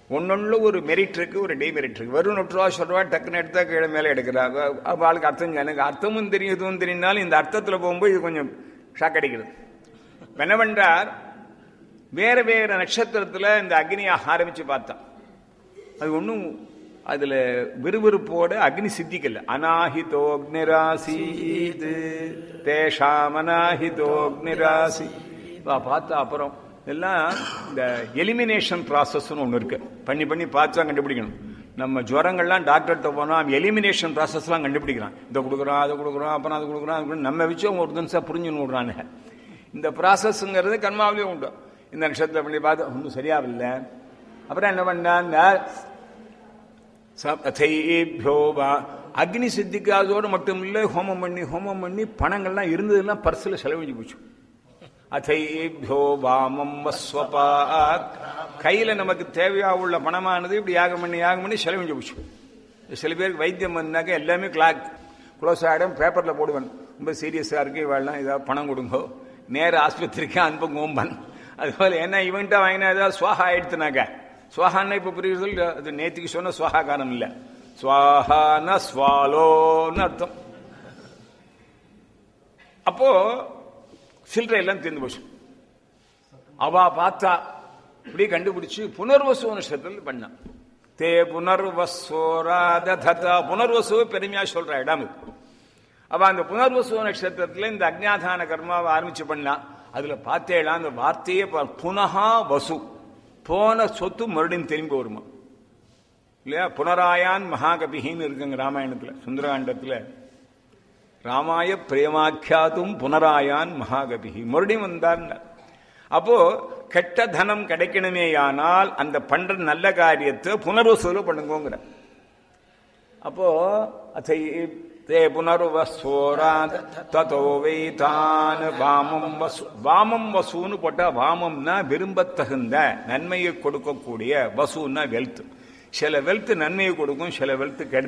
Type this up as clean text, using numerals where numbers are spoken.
ஒன்னொன்னு ஒரு மெரிட் இருக்கு, ஒரு டிமெரிட் இருக்கு. வெறும் 100 ரூபா சொல்றா டக்குன்னு எடுத்தா கீழே மேலே எடுக்கிறாங்க. அவளுக்கு அர்த்தம் எனக்கு அர்த்தமும் தெரியும் எதுவும் தெரியும்னாலும் இந்த அர்த்தத்தில் போகும்போது இது கொஞ்சம் ஷாக் அடிக்கிறது. என்ன பண்றார், வேற வேற நட்சத்திரத்தில் இந்த அக்னியை ஆரம்பிச்சு பார்த்தான். அது ஒன்றும் அதுல விறுவிறுப்போட அக்னி சித்திக்கல. அநாஹிதோக்னிராசி தேஷாம் அநாஹிதோக்னிராசி பார்த்தா அப்புறம் எல்லாம் இந்த எலிமினேஷன் ப்ராசஸ்ன்னு ஒன்று இருக்கு. பண்ணி பண்ணி பார்த்து தான் கண்டுபிடிக்கணும். நம்ம ஜுரங்கள்லாம் டாக்டர்கிட்ட போனால் எலிமினேஷன் ப்ராசஸ்லாம் கண்டுபிடிக்கிறான். இதை கொடுக்குறான், அதை கொடுக்குறான், அப்புறம் அதை கொடுக்குறான், நம்ம வச்சோம் ஒரு தினசா புரிஞ்சுன்னு விடுறானுங்க. இந்த ப்ராசஸ்ங்கிறது கர்மாவிலே உண்டு. இந்த நட்சத்திரம் பண்ணி பார்த்து ஒன்றும் சரியாவில்லை. அப்புறம் என்ன பண்ணான், அக்னி சித்திக்காதோடு மட்டும் இல்லை, ஹோமம் பண்ணி பணங்கள்லாம் இருந்ததுலாம் பர்சில் செலவழிஞ்சு போச்சு. அதைபியோ வாமம் வஸ்வபாத், கையில நமக்கு தேவையா உள்ள பணமானது இப்படி யாகம் பண்ணி செலவழிஞ்சு போச்சு. சில பேருக்கு வைத்தியம் வந்தாக்க எல்லாமே க்ளோஸ் ஆகிடும், பேப்பர்ல போடுவேன். ரொம்ப சீரியஸா இருக்கு, இவாள்லாம் ஏதாவது பணம் கொடுங்கோ, நேர ஆஸ்பத்திரிக்கு அனுப்புங்கோம்பன். அதுபோல என்ன இவன்ட்ட வாங்கினா ஏதாவது சுவாகா ஆயிடுத்துனாக்க, சுவாகான்னு இப்ப புரியுது. அது நேற்றுக்கு சொன்ன சுவாகாரம் இல்ல, சுவாஹான ஸ்வாலோன்னு அர்த்தம். அப்போ சில்லறை எல்லாம் தீர்ந்து போச்சு. அவா பார்த்தா இப்படி கண்டுபிடிச்சு புனர்வசு நட்சத்திரத்தில் பண்ணான். தே புனர்வசோராததா, புனர்வசு பெருமையா சொல்ற இடம். அவ அந்த புனர்வசு நட்சத்திரத்தில் இந்த அஜ்ஞாதான கர்மாவை ஆரம்பிச்சு பண்ணா. அதுல பார்த்தேடா அந்த வார்த்தையே புனகா வசு, போன சொத்து மறுபடியும் திரும்பி வருமா இல்லையா? புனராயான் மகாகபின்னு இருக்குங்க ராமாயணத்துல. சுந்தரகாண்டத்துல ராமாய பிரேமாக்கியாத்தும் புனராயான் மகாகபி, மறுபடியும் வந்தார். அப்போ கெட்ட தனம் கிடைக்கணுமேயானால் அந்த பண்ற நல்ல காரியத்தை புனர்வசூல பண்ணுங்கிற. அப்போ தே புனர்வசோராத் ததோ வைதான் வாமம் வசு. வாமம் வசூன்னு போட்டா, வாமம்னா விரும்பத்தகுந்த நன்மையை கொடுக்கக்கூடிய, வசூன்னா வெல்த். சில வெல்த் நன்மையை கொடுக்கும், சில வெல்த்